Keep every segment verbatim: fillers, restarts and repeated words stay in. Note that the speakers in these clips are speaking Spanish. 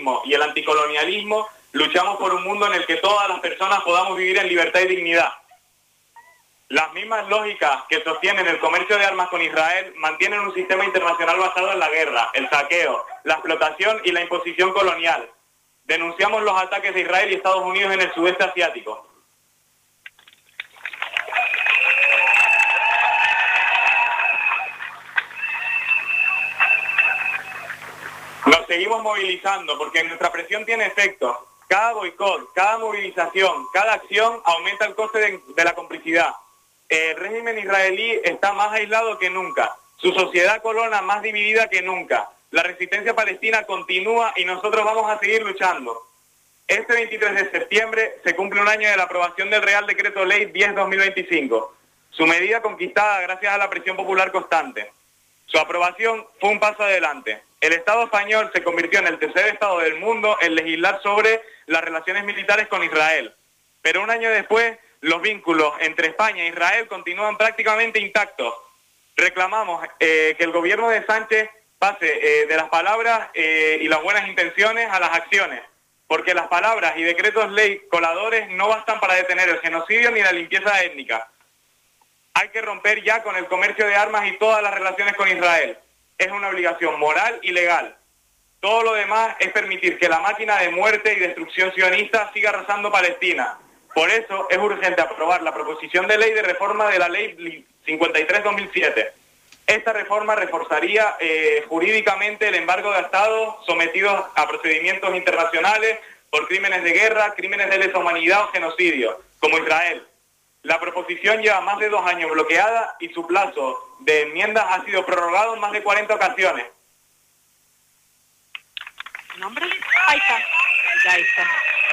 nacionalismo y el anticolonialismo, luchamos por un mundo en el que todas las personas podamos vivir en libertad y dignidad. Las mismas lógicas que sostienen el comercio de armas con Israel mantienen un sistema internacional basado en la guerra, el saqueo, la explotación y la imposición colonial. Denunciamos los ataques de Israel y Estados Unidos en el sudeste asiático. Nos seguimos movilizando porque nuestra presión tiene efectos. Cada boicot, cada movilización, cada acción aumenta el coste de, de la complicidad. El régimen israelí está más aislado que nunca, su sociedad colona más dividida que nunca. La resistencia palestina continúa y nosotros vamos a seguir luchando. Este veintitrés de septiembre se cumple un año de la aprobación del Real Decreto Ley diez barra dos mil veinticinco, su medida conquistada gracias a la presión popular constante. Su aprobación fue un paso adelante. El Estado español se convirtió en el tercer Estado del mundo en legislar sobre las relaciones militares con Israel. Pero un año después, los vínculos entre España e Israel continúan prácticamente intactos. Reclamamos eh, que el gobierno de Sánchez pase eh, de las palabras eh, y las buenas intenciones a las acciones, porque las palabras y decretos ley coladores no bastan para detener el genocidio ni la limpieza étnica. Hay que romper ya con el comercio de armas y todas las relaciones con Israel. Es una obligación moral y legal. Todo lo demás es permitir que la máquina de muerte y destrucción sionista siga arrasando Palestina. Por eso es urgente aprobar la proposición de ley de reforma de la Ley cincuenta y tres barra dos mil siete. Esta reforma reforzaría eh, jurídicamente el embargo de estados sometidos a procedimientos internacionales por crímenes de guerra, crímenes de lesa humanidad o genocidio, como Israel. La proposición lleva más de dos años bloqueada y su plazo de enmiendas ha sido prorrogado en más de cuarenta ocasiones. ¿Nombre? Ahí está. Ya ahí está.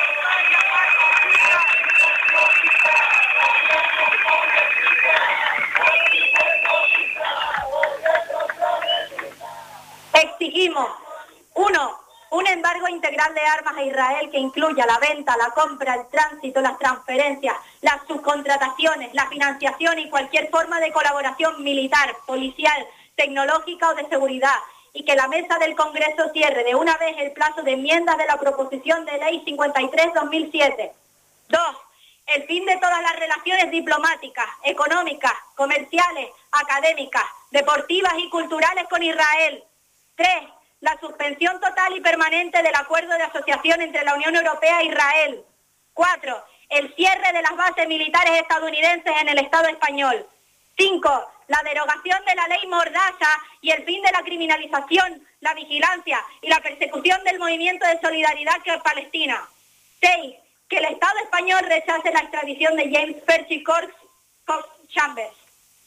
Exigimos, uno, un embargo integral de armas a Israel que incluya la venta, la compra, el tránsito, las transferencias, las subcontrataciones, la financiación y cualquier forma de colaboración militar, policial, tecnológica o de seguridad, y que la mesa del Congreso cierre de una vez el plazo de enmiendas de la proposición de ley cincuenta y tres barra dos mil siete. Dos, el fin de todas las relaciones diplomáticas, económicas, comerciales, académicas, deportivas y culturales con Israel. Tres, la suspensión total y permanente del acuerdo de asociación entre la Unión Europea e Israel. Cuatro, el cierre de las bases militares estadounidenses en el Estado español. Cinco, la derogación de la ley Mordaza y el fin de la criminalización, la vigilancia y la persecución del movimiento de solidaridad con Palestina. Seis, que el Estado español rechace la extradición de James Percy Cox, Cox Chambers.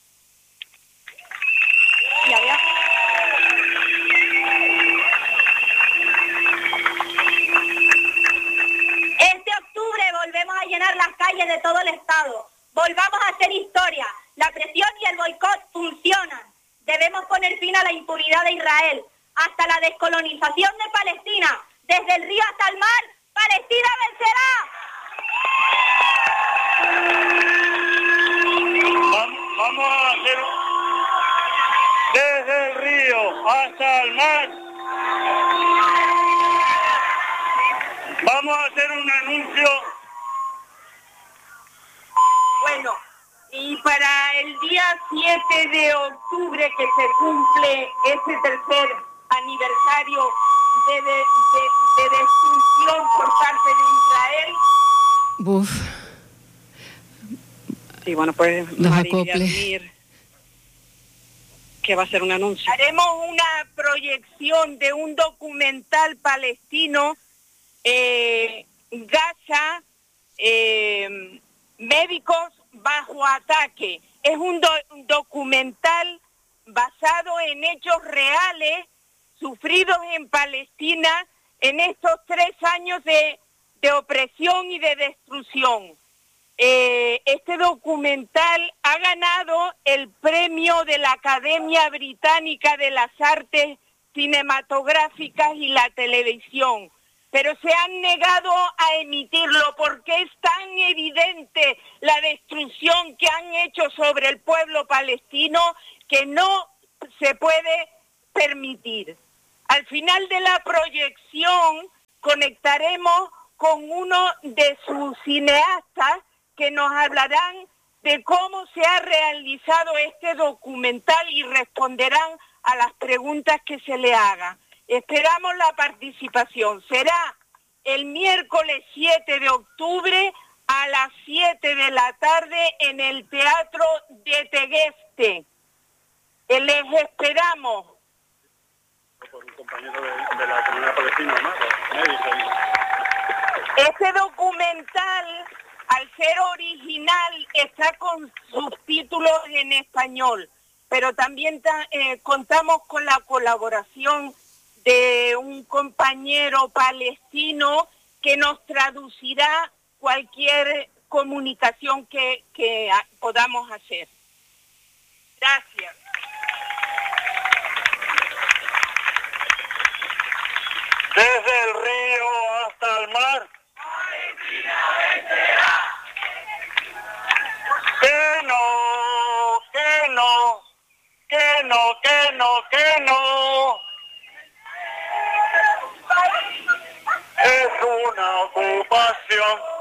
¿Y había? Este octubre volvemos a llenar las calles de todo el Estado. Volvamos a hacer historia. La presión y el boicot funcionan. Debemos poner fin a la impunidad de Israel. Hasta la descolonización de Palestina. Desde el río hasta el mar, Palestina vencerá. Vamos a hacer desde el río hasta el mar. Vamos a hacer un anuncio. Bueno, y para el día siete de octubre, que se cumple ese tercer aniversario de, de, de, de destrucción por parte de Israel. Uf. Sí, bueno, pues Los María acoples. Mir, que va a ser un anuncio. Haremos una proyección de un documental palestino, eh, Gaza, eh, médicos bajo ataque. Es un, do un documental basado en hechos reales sufridos en Palestina en estos tres años de, de opresión y de destrucción. Eh, este documental ha ganado el premio de la Academia Británica de las Artes Cinematográficas y la Televisión, pero se han negado a emitirlo porque es tan evidente la destrucción que han hecho sobre el pueblo palestino que no se puede permitir. Al final de la proyección conectaremos con uno de sus cineastas que nos hablarán de cómo se ha realizado este documental y responderán a las preguntas que se le hagan. Esperamos la participación. Será el miércoles siete de octubre a las siete de la tarde en el Teatro de Tegueste. Les esperamos. Por un compañero de, de la comunidad palestina, ¿no? Este documental, al ser original, está con subtítulos en español, pero también eh, contamos con la colaboración de un compañero palestino que nos traducirá cualquier comunicación que, que podamos hacer. Gracias. Desde el río hasta el mar. Que no, que no, que no, que no, que no. Es una ocupación.